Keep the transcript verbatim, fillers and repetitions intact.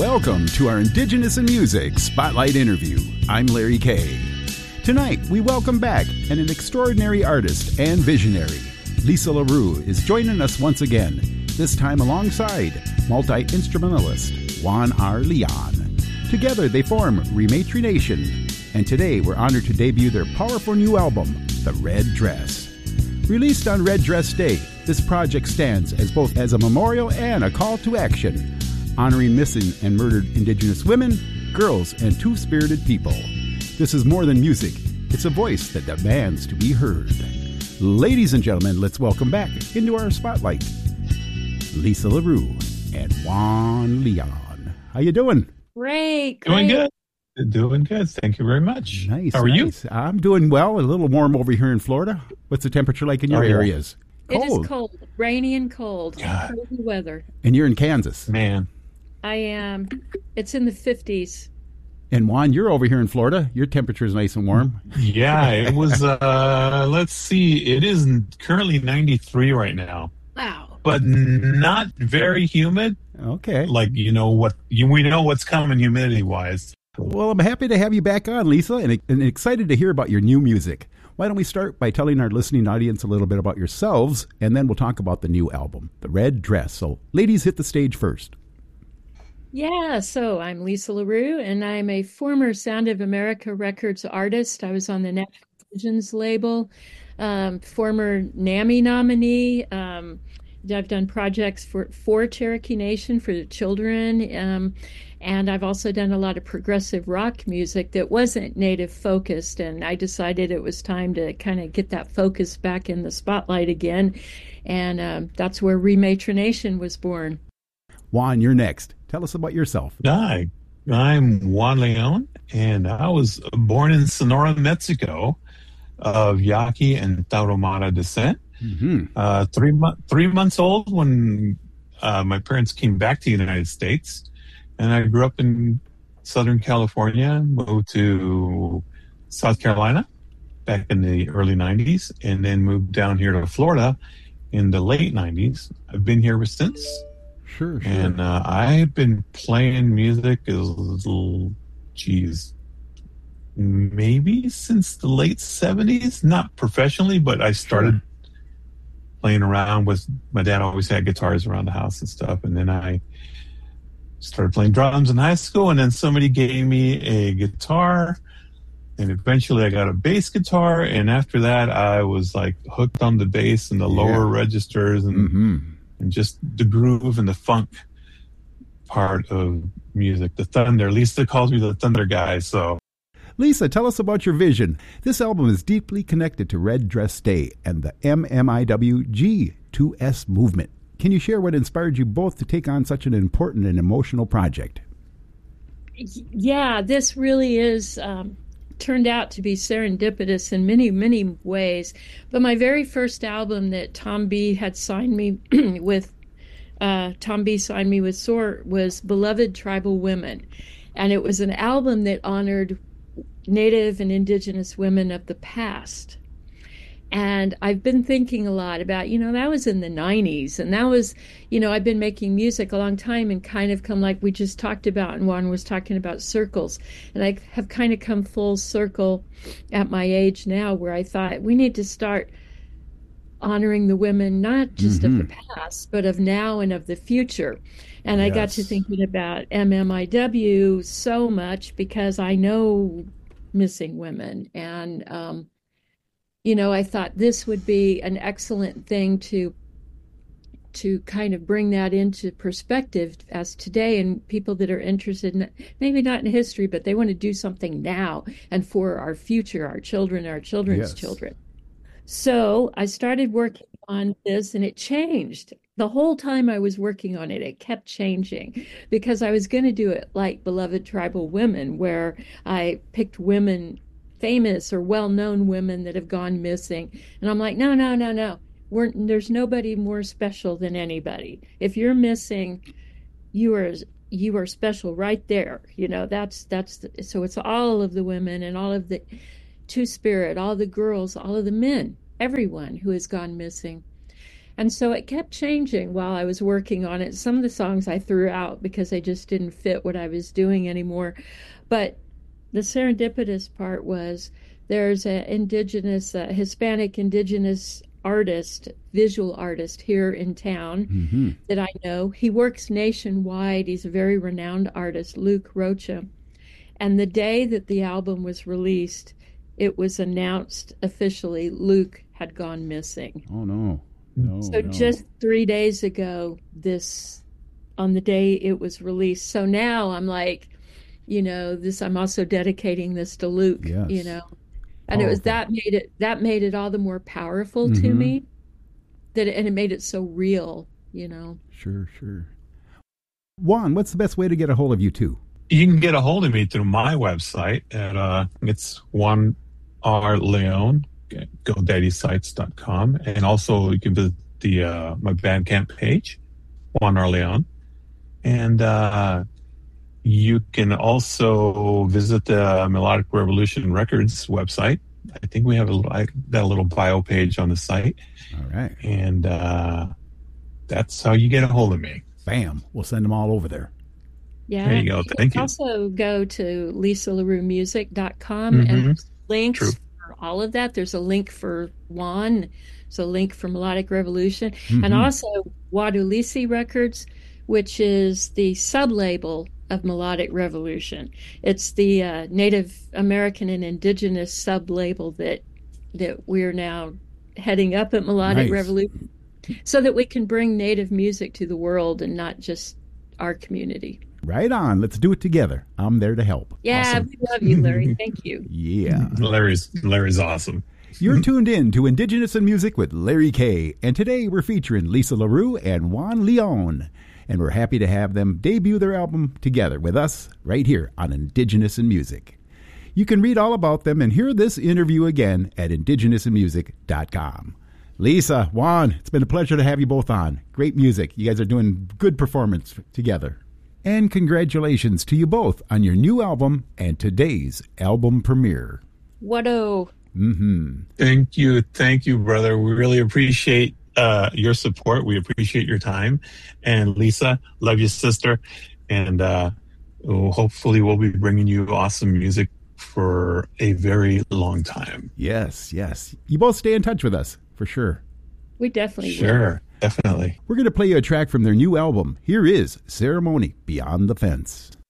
Welcome to our Indigenous in Music Spotlight interview. I'm Larry Kay. Tonight, we welcome back an extraordinary artist and visionary. Lisa LaRue is joining us once again, this time alongside multi-instrumentalist Juan R. Leon. Together, they form Rematry Nation, and today we're honored to debut their powerful new album, The Red Dress. Released on Red Dress Day, this project stands as both as a memorial and a call to action, honoring missing and murdered Indigenous women, girls, and two-spirited people. This is more than music. It's a voice that demands to be heard. Ladies and gentlemen, let's welcome back into our spotlight, Lisa LaRue and Juan Leon. How you doing? Great. great. Doing good. Doing good. Thank you very much. Nice. How are nice. you? I'm doing well. A little warm over here in Florida. What's the temperature like in your oh, yeah. areas? Cold. It is cold. Rainy and cold. God. Cozy weather. And you're in Kansas. Man. I am. It's in the fifties. And Juan, you're over here in Florida. Your temperature is nice and warm. Yeah, it was, uh, let's see, it is currently ninety-three right now. Wow. But not very humid. Okay. Like, you know, what you, we know what's coming humidity-wise. Well, I'm happy to have you back on, Lisa, and, and excited to hear about your new music. Why don't we start by telling our listening audience a little bit about yourselves, and then we'll talk about the new album, The Red Dress. So, ladies, hit the stage first. Yeah, so I'm Lisa LaRue, and I'm a former Sound of America Records artist. I was on the National Visions label, um, former NAMI nominee. Um, I've done projects for, for Cherokee Nation, for the children, um, and I've also done a lot of progressive rock music that wasn't Native focused, and I decided it was time to kind of get that focus back in the spotlight again, and um, that's where Rematry Nation was born. Juan, you're next. Tell us about yourself. Hi, I'm Juan Leon, and I was born in Sonora, Mexico, of Yaqui and Tarahumara descent. Mm-hmm. Uh, three, mo- three months old when uh, my parents came back to the United States, and I grew up in Southern California, moved to South Carolina back in the early nineties, and then moved down here to Florida in the late nineties. I've been here ever since. Sure, sure. And uh, I've been playing music as, geez, maybe since the late seventies. Not professionally, but I started sure. playing around with, my dad always had guitars around the house and stuff. And then I started playing drums in high school. And then somebody gave me a guitar. And eventually I got a bass guitar. And after that, I was like hooked on the bass and the yeah. lower registers and... Mm-hmm. And just the groove and the funk part of music, the thunder. Lisa calls me the thunder guy. So, Lisa, tell us about your vision. This album is deeply connected to Red Dress Day and the M M I W G two S movement. Can you share what inspired you both to take on such an important and emotional project? Yeah, this really is... Um... turned out to be serendipitous in many, many ways. But my very first album that Tom B had signed me with, uh, Tom B signed me with S O R, was Beloved Tribal Women. And it was an album that honored Native and Indigenous women of the past. And I've been thinking a lot about, you know, that was in the nineties. And that was, you know, I've been making music a long time and kind of come, like we just talked about, and Juan was talking about circles. And I have kind of come full circle at my age now, where I thought we need to start honoring the women, not just mm-hmm. of the past, but of now and of the future. And yes. I got to thinking about M M I W so much because I know missing women. And, um, you know, I thought this would be an excellent thing to to kind of bring that into perspective as today, and people that are interested in, maybe not in history, but they want to do something now and for our future, our children, our children's yes. children. So I started working on this, and it changed. The whole time I was working on it, it kept changing, because I was going to do it like Beloved Tribal Women, where I picked women, famous or well-known women that have gone missing. And I'm like, no, no, no, no. We're, there's nobody more special than anybody. If you're missing, you are you are special right there. You know, that's that's the, so it's all of the women and all of the Two Spirit, all the girls, all of the men, everyone who has gone missing. And so it kept changing while I was working on it. Some of the songs I threw out because they just didn't fit what I was doing anymore. But the serendipitous part was there's an indigenous, uh, Hispanic indigenous artist, visual artist here in town Mm-hmm. that I know. He works nationwide. He's a very renowned artist, Luke Rocha. And the day that the album was released, it was announced officially Luke had gone missing. Oh, no. No, So no. just three days ago, this, on the day it was released. So now I'm like, you know, this, I'm also dedicating this to Luke, Yes. you know, and it was, Powerful. that made it, that made it all the more powerful to Mhm. me, that, it, and it made it so real, you know. Sure, sure. Juan, what's the best way to get a hold of you two? You can get a hold of me through my website at uh, it's Juan R. Leon, GoDaddy Sites dot com, and also you can visit the uh, my Bandcamp page, Juan R. Leon, and uh, you can also visit the Melodic Revolution Records website. I think we have a, I got a little bio page on the site, All right. and uh, that's how you get a hold of me. Bam. We'll send them all over there. Yeah. There you go. Thank can you. Also go to lisa larue music dot com Mhm. and there's links True. for all of that. There's a link for Juan, there's a link for Melodic Revolution, Mhm. and also Wadulisi Records, which is the sub-label of Melodic Revolution. It's the uh, Native American and Indigenous sub-label that that we're now heading up at Melodic Nice. Revolution, so that we can bring Native music to the world and not just our community. Right on. Let's do it together. I'm there to help. Yeah, Awesome. we love you, Larry. Thank you. Yeah. Larry's Larry's awesome. You're tuned in to Indigenous in Music with Larry K. And today we're featuring Lisa LaRue and Juan Leon. And we're happy to have them debut their album together with us right here on Indigenous in Music. You can read all about them and hear this interview again at indigenous in music dot com. Lisa, Juan, it's been a pleasure to have you both on. Great music. You guys are doing good performance together. And congratulations to you both on your new album and today's album premiere. What-oh. Mm-hmm. Thank you. Thank you, brother. We really appreciate uh, your support. We appreciate your time. And Lisa, love you, sister. And uh, hopefully we'll be bringing you awesome music for a very long time. Yes, yes. You both stay in touch with us, for sure. We definitely will. Sure, definitely. We're going to play you a track from their new album. Here is Ceremony Beyond the Fence.